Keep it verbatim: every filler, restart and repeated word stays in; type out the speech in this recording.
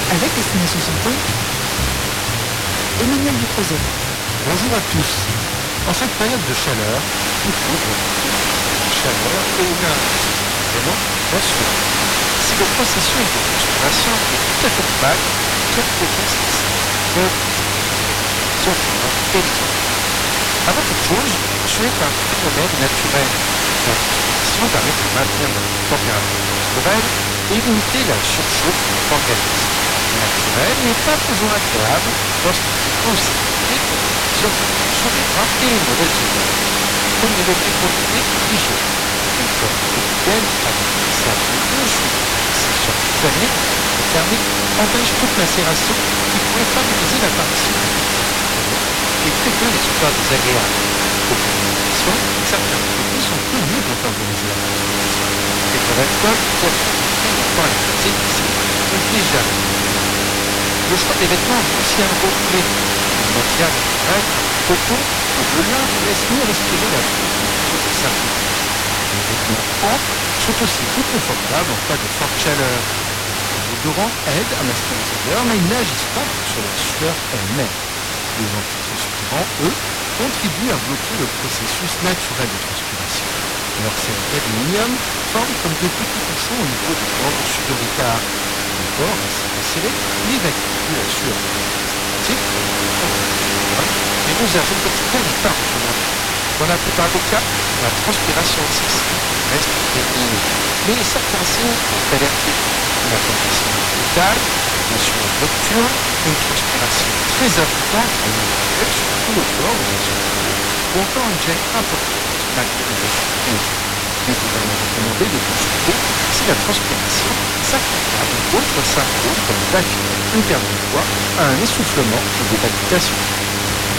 avec Destination Santé, Emmanuel Ducrozet. Bonjour à tous. En cette période de chaleur, il faut chaleur et bien évidemment d'assurance. Si le processus de transpiration est tout à fait opaque, quelques conséquences peuvent surprendre et les autres. Avant toute chose, tuer un phénomène naturel. La transpiration permet de maintenir la température corporelle et limiter la surchauffe de l'organisme. Naturel n'est pas toujours agréable lorsqu'il se considère sur sur les bras et les mauvaises odeurs. Comme les objets contenus hygiène. Une fois quotidienne avec sa douche ou sur cutanée permet empêche toute macération qui pourrait favoriser l'apparition et prévient les odeurs désagréables. Au cours de l'émission, certains produits sont connus pour favoriser la transpiration. Les de l'alcool peuvent très longtemps être utilisés. N'oublie jamais. Le choix des vêtements est aussi un rôle clé. En matière naturelle, coton ou de lin laisse mieux respirer la vie de certains. Les vêtements amples sont aussi plus confortables en cas de forte chaleur. Les odorants aident à masquer les odeurs, mais ils n'agissent pas sur la sueur elle-même. Les antitranspirants, eux, contribuent à bloquer le processus naturel de transpiration. Leur sel d'aluminium forme comme des petits bouchons au niveau des glandes sudoricales. Le corps, ainsi macéré, évacue la sueur. Mais nos agents quotidiens n'est pas recommandé. Dans la plupart des cas, la transpiration excessive reste bénigne. Mais certains signes peuvent alerter. La tentation brutale, une sueur nocturne, une transpiration très abondante à l'intérieur sur tout le corps ou encore une gêne importante malgré les effets. Il est également recommandé de consulter si la transpiration s'accompagne d'autres symptômes comme une perte de poids, un essoufflement ou des palpitations.